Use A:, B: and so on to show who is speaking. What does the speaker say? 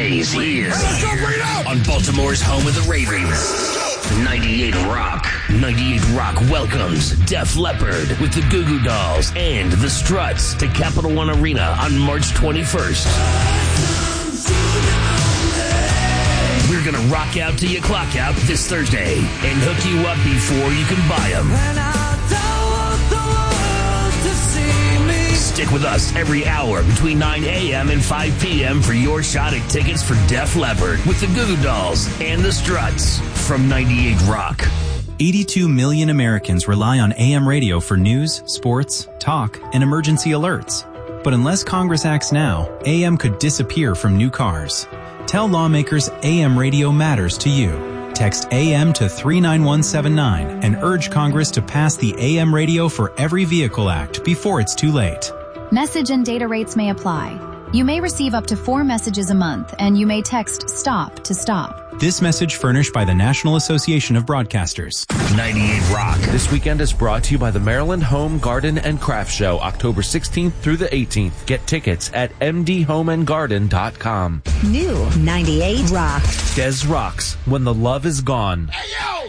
A: Thursdays here on Baltimore's home of the Ravens. 98 Rock. 98 Rock welcomes Def Leppard with the Goo Goo Dolls and the Struts to Capital One Arena on March 21st. We're going to rock out till you clock out this Thursday and hook you up before you can buy them. Stick with us every hour between 9 a.m. and 5 p.m. for your shot at tickets for Def Leppard with the Goo Goo Dolls and the Struts from 98 Rock.
B: 82 million Americans rely on AM radio for news, sports, talk, and emergency alerts. But unless Congress acts now, AM could disappear from new cars. Tell lawmakers AM radio matters to you. Text AM to 39179 and urge Congress to pass the AM Radio for Every Vehicle Act before it's too late.
C: Message and data rates may apply. You may receive up to 4 messages a month, and you may text STOP to stop.
B: This message furnished by the National Association of Broadcasters.
A: 98 Rock.
D: This weekend is brought to you by the Maryland Home, Garden, and Craft Show, October 16th through the 18th. Get tickets at mdhomeandgarden.com.
E: New 98 Rock.
D: Des rocks when the love is gone.
A: Hey, yo!